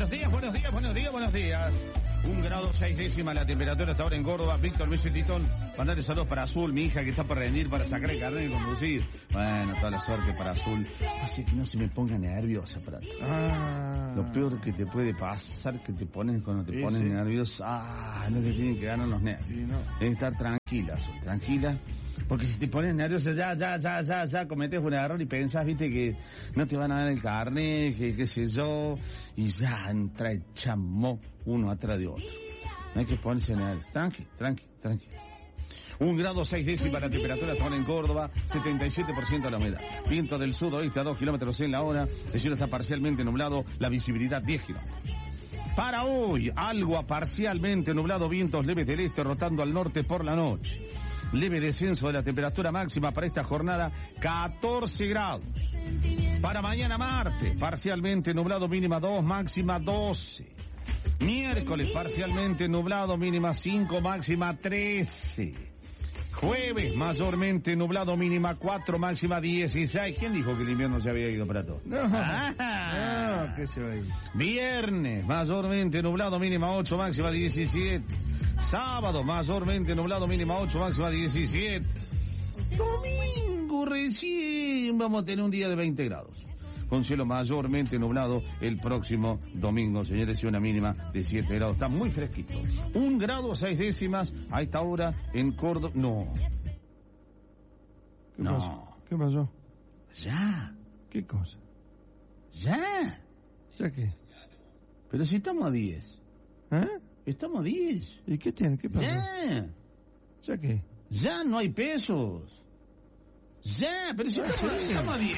Buenos días. 1 grado 6 décimas la temperatura hasta ahora en Córdoba. Víctor Luis Titón, mandarle saludos para Azul, mi hija que está por rendir para sacar el carnet y conducir. Bueno, toda la suerte para Azul. Así que no se me ponga nerviosa, Prato. Lo peor que te puede pasar que te pones cuando te pones nervioso. Es lo que tienen que ganar los nervios. Deben estar tranquila, Azul, tranquila. Porque si te pones nervioso, ya cometes un error y pensás, viste, que no te van a dar el carnet, que qué sé yo, y ya entra el chamó uno atrás de otro. No hay que ponerse nervioso. Tranqui. 1 grado 6 décimas la temperatura hasta ahora en Córdoba, 77% la humedad. Viento del sudoeste a 2 kilómetros en la hora, el cielo está parcialmente nublado, la visibilidad 10 kilómetros. Para hoy, algo a parcialmente nublado, vientos leves del este rotando al norte por la noche. Leve descenso de la temperatura máxima para esta jornada, 14 grados. Para mañana martes, parcialmente nublado, mínima 2, máxima 12. Miércoles, parcialmente nublado, mínima 5, máxima 13. Jueves, mayormente nublado, mínima 4, máxima 16. ¿Quién dijo que el invierno se había ido para todo? No, ¿qué se va a ir? Viernes, mayormente nublado, mínima 8, máxima 17. Sábado, mayormente nublado, mínima 8, máxima 17. Domingo, recién vamos a tener un día de 20 grados. Con cielo mayormente nublado el próximo domingo, señores, y una mínima de 7 grados. Está muy fresquito. 1 grado 6 décimas a esta hora en Córdoba. ¿Qué pasó? Ya. ¿Qué cosa? Ya. ¿Ya qué? Pero si estamos a 10. Estamos a 10. ¿Y qué tiene? ¿Qué pasó? ¿Ya qué? Ya no hay pesos. Ya, pero si estamos a 10.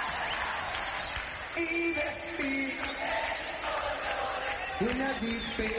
Y vestir una